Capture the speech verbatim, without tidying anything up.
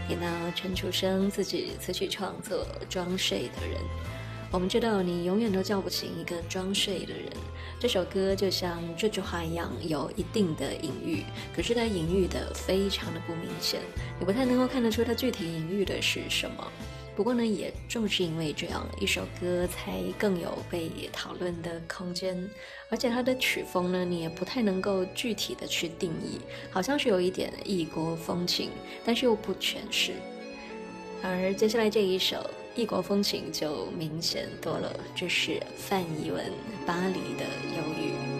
听到陈楚生自己词曲创作《装睡的人》。我们知道你永远都叫不醒一个装睡的人，这首歌就像这句话一样，有一定的隐喻，可是它隐喻的非常的不明显，你不太能够看得出它具体隐喻的是什么。不过呢，也正是因为这样一首歌才更有被讨论的空间，而且它的曲风呢，你也不太能够具体的去定义，好像是有一点异国风情，但是又不全是。而接下来这一首异国风情就明显多了，这是范逸文《巴黎的忧郁》。